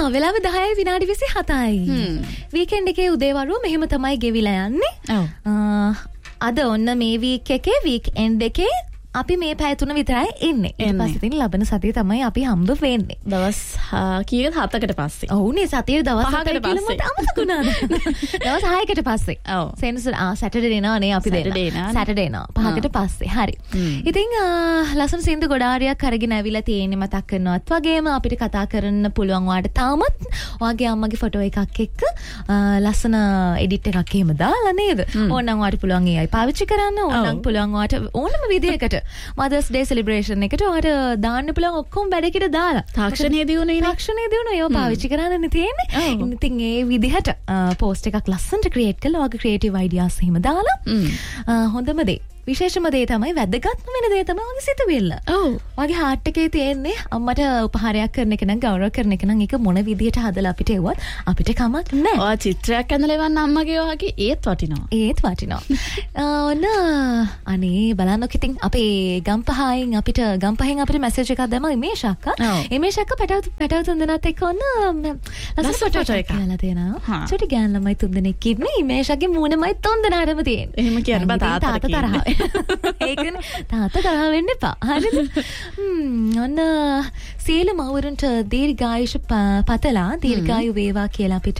වෙලාව 10:27යි. වීකෙන්ඩ් එකේ උදේවරුව මෙහෙම තමයි ගෙවිලා යන්නේ. අද ඔන්න මේ වීක් එකේ වීකෙන්ඩ් එකේ අපි මේ පැය 3 විතරයි ඉන්නේ. ඊට පස්සේ ඉතින් ලබන සතිය තමයි අපි හම්බ වෙන්නේ. දවස් කීයද 7කට පස්සේ. ඔව්නේ සතියේ දවස් 5කට කියලා මට අමතක වුණාද? දවස් 6කට පස්සේ. ඔව්. සැටර්ඩේ එනවා නේ අපි දෙන්න. සැටර්ඩේ එනවා 5කට පස්සේ. හරි. ඉතින් ලස්සන සින්දු ගොඩාරියක් අරගෙන ඇවිල්ලා තියෙන්නේ මතක් කරනවත් වගේම අපිට කතා කරන්න පුළුවන් වාට තාමත් ඔයාගේ අම්මගේ ෆොටෝ එකක් එක්ක ලස්සන එඩිට් එකක් එහෙම දාලා නේද? ඕනනම් වාට පුළුවන් ඒ අය පාවිච්චි කරන්න ඕනනම් පුළුවන් වාට ඕනම විදිහකට Mother's Day celebration එකට ඔයාලට දාන්න පුළුවන් ඔක්කොම වැඩකට දාලා තාක්ෂණයේ දිනුනේ ඒව පාවිච්චි කරන්න තියෙන්නේ. ඉතින් ඒ විදිහට පෝස්ට් එකක් ලස්සනට ක්‍රියේට් කරලා ඔයාගේ ක්‍රියේටිව් අයිඩියාස් එහෙම දාලා හොඳම දේ විශේෂම දේ තමයි වැදගත්ම වෙන දේ තමයි ඔයාගේ සිතුවිල්ල. ඔයාගේ හાર્ට් එකේ තියෙන්නේ අම්මට උපහාරයක් කරන එක නම් ගෞරව කරන එක නම් ඒක මොන විදිහට හදලා අපිට එවුවත් අපිට කමක් නැහැ. ඔයා චිත්‍රයක් ඇඳලා එවන්න අම්මගේ ඔයාගේ ඒත් වටිනවා. ඔන්න අනේ බලන්නකො ඉතින් අපේ ගම්පහෙන් අපිට මැසේජ් එකක් දැම්මා ඉමේෂ් අක්කා. ඉමේෂ් අක්කා පැටව තුන්දෙනාත් එක්ක ඔන්න ලස්සන ෆොටෝ එකක් කියලා තියෙනවා. චුටි ගෑන් ළමයි තුන්දෙනෙක් ඉන්නේ ඉමේෂ්ගේ මූණමයි තුන්දෙනාටම තියෙන්නේ. එහෙම කියන්න බෑ තාත්තා තරහ. ඒකනේ තාත්තා තරහ වෙන්න එපා. හරිද? ඔන්න සීල මවුරුන්ට දීර්ඝායුෂ පතලා දීර්ඝායු වේවා කියලා අපිට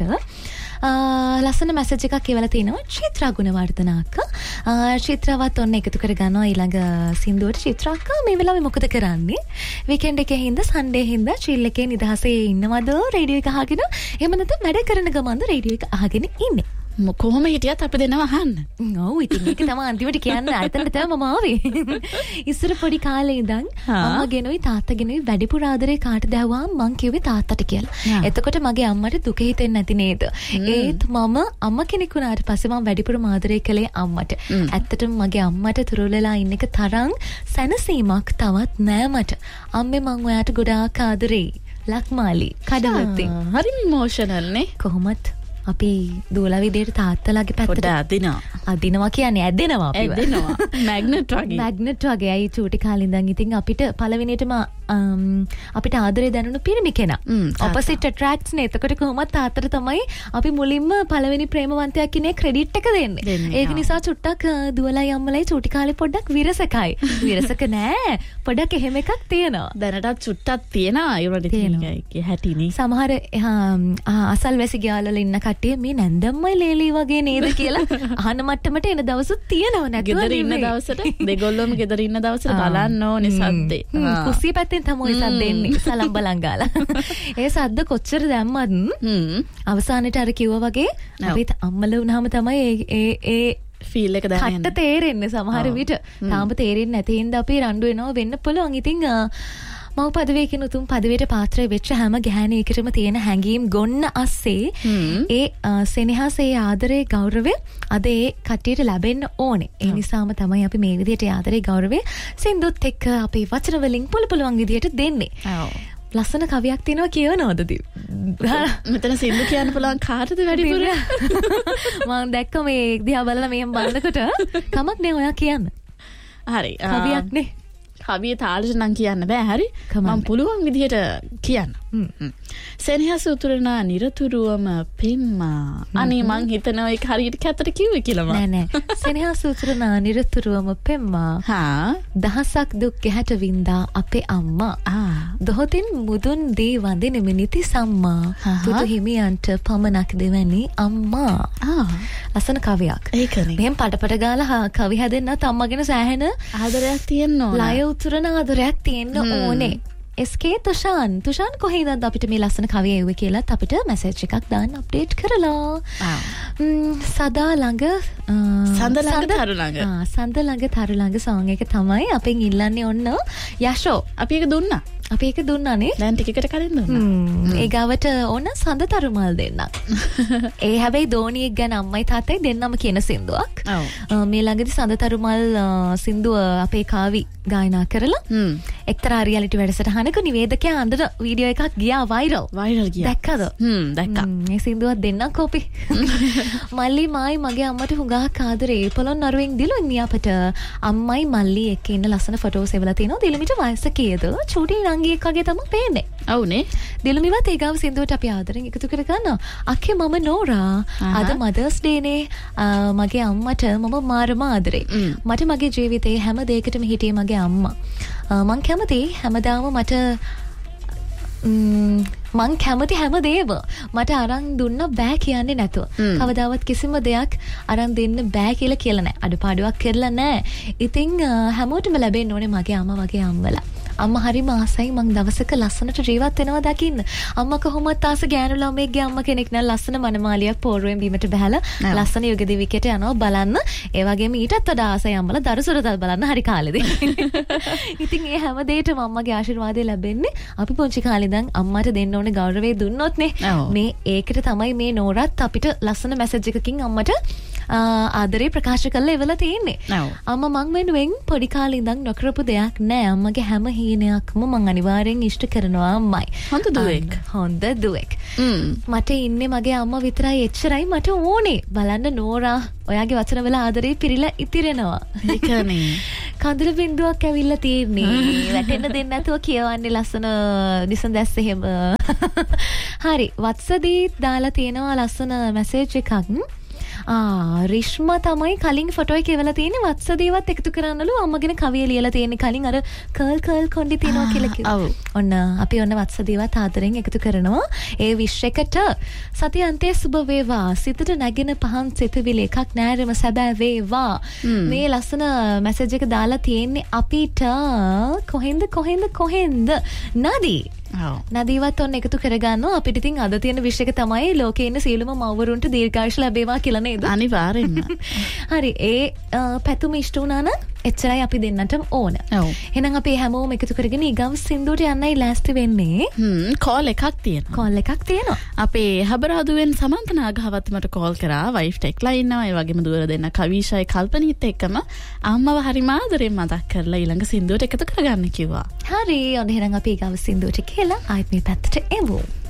ලස්සන මැසේජ් එකක් කියවලා තිනවා චිත්‍රා ගුණවර්ධන අක්කා. චිත්‍රාවත් ඔන්න එකතු කරගන්නවා ඊළඟ සින්දුවට. චිත්‍රා අක්කා මේ වෙලාවේ මොකද කරන්නේ? වීකෙන්ඩ් එකේ හින්දා සන්ඩේ හින්දා චිල් එකේ නිදහසේ ඉන්නවද රේඩියෝ එක අහගෙන? එහෙම නැත්නම් වැඩ කරන ගමන්ද රේඩියෝ එක අහගෙන ඉන්නේ? කොහොම හිටියත් අපි දෙනවා අහන්න. ඔව් ඉතින් ඒක තමයි අන්තිමට කියන්නේ. අතන තමයි මම ආවේ. ඉස්සර පොඩි කාලේ ඉඳන් අම්මගෙනුයි තාත්තගෙනුයි වැඩිපුර ආදරේ කාටද ඇහුවා මං කිව්වේ තාත්තට කියලා. එතකොට මගේ අම්මට දුක හිතෙන්නේ නැති නේද? ඒත් මම අම්මා කෙනෙක් වුණාට පස්සේ මම වැඩිපුරම ආදරේ කළේ අම්මට. ඇත්තටම මගේ අම්මට තුරුලලා ඉන්න එක තරම් සැනසීමක් තවත් නෑ මට. අම්මේ මං ඔයාට ගොඩාක් ආදරේ. ලක්මාලි කඩවතින්. හරිම ඉමෝෂනල් නේ. කොහොමත් අපි දූලා විදියට තාත්තලාගේ පැත්තට අදිනවා කියන්නේ ඇදෙනවා අපිව. ඇදෙනවා. මැග්නට් වගේ. අයි චූටි කාලේ ඉඳන් ඉතින් අපිට පළවෙනියටම අපිට ආදරේ දැනුණු පිරිමි කෙනා. ඔපොසිට් ඇට්‍රැක්ට්ස් නේ. එතකොට කොහොමත් තාත්තට තමයි අපි මුලින්ම පළවෙනි ප්‍රේමවන්තයා කියන්නේ ක්‍රෙඩිට් එක දෙන්නේ. ඒක නිසා චුට්ටක් දුවලයි අම්මලයි චූටි කාලේ පොඩ්ඩක් විරසකයි. විරසක නෑ. පොඩ්ඩක් එහෙම එකක් තියෙනවා. දැනටත් චුට්ටක් තියෙනවා. ඒවට තියෙනවා. හැටිනේ. සමහර අසල්වැසි ගාලවල ඉන්න කට්ටිය මේ නැන්දම්මයි ලේලි වගේ නේද කියලා අහන මට්ටමට එන දවසුත් තියෙනව නැතුව ගෙදර ඉන්න දවසට දෙගොල්ලොම ගෙදර ඉන්න දවසට බලන්න ඕනේ සද්දේ. කුස්සිය පැත්තෙන් තමයි සද්ද එන්නේ සලම් බලන් ගාලා. ඒ සද්ද කොච්චර දැම්මත් අවසානයේ අර කිව්වා වගේ අපිත් අම්මල වුණාම තමයි ඒ ෆීල් එක දැනෙන්නේ. කට්ට තේරෙන්නේ සමහර විට. තාම තේරෙන්නේ නැති හින්දා අපි රණ්ඩු වෙනවා වෙන්න පුළුවන්. ඉතින් මව පදවියකින් උතුම් පදවියට පාත්‍රය වෙච්ච හැම ගැහැණියකටම තියෙන හැඟීම් ගොන්න අස්සේ ඒ සෙනෙහසේ ආදරේ ගෞරවය අද ඒ කට්ටියට ලැබෙන්න ඕනේ. ඒ නිසාම තමයි අපි මේ විදිහට ආදරේ ගෞරවය සින්දුත් එක්ක අපේ වචන වලින් පුළුවන් විදිහට දෙන්නේ. ලස්සන කවියක් තියෙනවා කියනවද දී? මෙතන සින්දු කියන්න පුළුවන් කාටද වැඩිපුර? මම දැක්ක මේ දිහා බලලා මෙහෙම බලනකොට කමක් නෑ ඔයා කියන්න. හරි. කවියක් නේ. කවිය තාලෙට නම් කියන්න බෑ. හරි මම පුළුවන් විදිහට කියන්න. සෙනෙහස උතුරනා නිරතුරුවම පෙම්මා. අනේ මං හිතනවා ඒක හරියට කැතට කිව්වේ කියලා මම. නෑ සෙනෙහස උතුරනා නිරතුරුවම පෙම්මා. දහසක් දුක් ගැහැට වින්දා අපේ අම්මා. දොහොතින් මුදුන් දී වඳින මිනිති සම්මා. පුතු හිමියන්ට පමනක් දෙවැනි අම්මා. ලස්සන කවියක්. ඒකනේ. මෙහෙම පටපට ගාලා කවි හැදෙන්නත් අම්මගෙන සෑහෙන ආදරයක් තියෙන්න ඕන. ලය උතුරන ආදරයක් තියෙන්න ඕනේ. SK තුෂාන් කොහේද අපිට මේ ලස්සන කවිය එව්වේ කියලාත් අපිට මැසේජ් එකක් දාන්න අප්ඩේට් කරලා. සදා ළඟ සඳ ළඟ තරු ළඟ සෝං එක තමයි අපෙන් ඉල්ලන්නේ ඔන්න යෂෝ. අපි ඒක දුන්නානේ. දැන් ටිකකට කලින් දුන්නා. ඒ ගාවට ඕන සඳ තරුමල් දෙන්නක්. ඒ හැබැයි දෝනියෙක් ගැන අම්මයි තාත්තයි දෙන්නම කියන සින්දුවක්. මේ ළඟදී සඳ තරුමල් සින්දුව අපේ කාවි ගායනා කරලා එක්තරා රියැලිටි වැඩසටහනක නිවේදකයා අnder වීඩියෝ එකක් ගියා වයිරල් ගියා. දැක්කද? දැක්කා. මේ සින්දුවක් දෙන්නක් කොපි. මල්ලි මායි මගේ අම්මට හුඟක් ආදරේ. පොළොන් නරුවෙන් දිලුන් නියාපට අම්මයි මල්ලි එක්ක ඉන්න ලස්සන ෆොටෝස් එවලා තිනවා. දිලමිට වයස කීයද? චූටි නංගියෙක් වගේ තමයි පේන්නේ. ඔව්නේ. දිලුමිවත් ඒ ගාව සින්දුවට අපි ආදරෙන් එකතු කර ගන්නවා. අක්කේ මම නෝරා. අද මදර්ස් ඩේ නේ. මගේ අම්මට මම මාරම ආදරේ. මට මගේ ජීවිතේ හැම දෙයකටම හිටියේ මගේ අම්මා. මං කැමති හැමදාම මට මං කැමති හැම දේව මට අරන් දුන්න බෑ කියන්නේ නැතුව. කවදාවත් කිසිම දෙයක් අරන් දෙන්න බෑ කියලා කියලා නැහැ. අඩපාඩුවක් කරලා නැහැ. ඉතින් හැමෝටම ලැබෙන්න ඕනේ මගේ අම්මා වගේ අම්මලා. අම්මා හරිම ආසයි මං දවසක ලස්සනට ජීවත් වෙනවා දකින්න. අම්මා කොහොමත් ආස ගෑනු ළමෙක්ගේ අම්මා කෙනෙක් නම් ලස්සන මනමාලියක් පෝරුවෙන් බීමට බහැලා ලස්සන යුග දිවිකට යනවා බලන්න. ඒ වගේම ඊටත් වඩා ආසයි අම්මලා දරුසොරදල් බලන්න හරි කාලෙදී. ඉතින් ඒ හැම දෙයකටම අම්මගේ ආශිර්වාදය ලැබෙන්නේ අපි පොන්චි කාලේ ඉඳන් අම්මාට දෙන්න ඕනේ ගෞරවය දුන්නොත් නේ. මේ ඒකට තමයි මේ නෝරත් අපිට ලස්සන මැසේජ් එකකින් අම්මට ආදරේ ප්‍රකාශ කරලා ඉවලා තියෙන්නේ. අම්මා මං වෙනුවෙන් පොඩි කාලේ ඉඳන් නොකරපු දෙයක් නෑ. අම්මගේ හැම හීනයක්ම මං අනිවාර්යෙන් ඉෂ්ට කරනවා අම්මයි. හොඳ දුවෙක්. මට ඉන්නේ මගේ අම්මා විතරයි එච්චරයි මට ඕනේ. බලන්න නෝරා ඔයාගේ වචන වල ආදරේ පිරීලා ඉතිරෙනවා. ඒකනේ. කඳුළු බින්දුවක් ඇවිල්ලා තියෙන්නේ. වැටෙන්න දෙන්නේ නැතුව කියවන්නේ ලස්සන නිසඳැස් එහෙම. හරි වත්සදී දාලා තියෙනවා ලස්සන මැසේජ් එකක්. රිශ්මා තමයි කලින් ෆොටෝ එක එවලා තියෙන්නේ. වත්සදීවත් එකතු කරන්නලු අම්මගෙන කවිය ලියලා තියෙන්නේ කලින් අර කර්ල් කොණ්ඩි තියනවා කියලා කිව්වා. ඔන්න අපි ඔන්න වත්සදීවත් ආදරෙන් එකතු කරනවා. ඒ විශ් එකට සතිය අන්තයේ සුබ වේවා. සිතට නැගෙන පහන් සිතවිලි එකක් නෑරම සැබෑ වේවා. මේ ලස්සන මැසේජ් එක දාලා තියෙන්නේ අපිට කොහෙන්ද නදී. නදීවත් ඔන්න එකතු කරගන්නවා. අපිට ඉතින් අද තියෙන විශ් එක තමයි ලෝකේ ඉන්න සියලුම මව්වරුන්ට දීර්ඝායුෂ ලැබේවා කියලා නේද? අනිවාර්යෙන්ම. හරි ඒ පැතුම ඉෂ්ට වුණා නම් එච්චරයි අපි දෙන්නටම ඕන. එහෙනම් අපි හැමෝම එකතු කරගෙන ඊගම් සින්දුවට යන්නයි ලෑස්ති වෙන්නේ. කෝල් එකක් තියෙනවා. අපේ හබරාදුවෙන් සමන්ත නාගහවත් මට කෝල් කරා. වයිෆ් ටෙක්ලා ඉන්නවා. ඒ වගේම දුවර දෙන්න කවිෂයි කල්පනීත් එක්කම අම්මව හරි මාදරෙන් මතක් කරලා ඊළඟ සින්දුවට එකතු කරගන්න කිව්වා. හරි ඔන්න එහෙනම් අපි ඊගම් සින්දුවට කියලා ආයෙත් මේ පැත්තට එමු.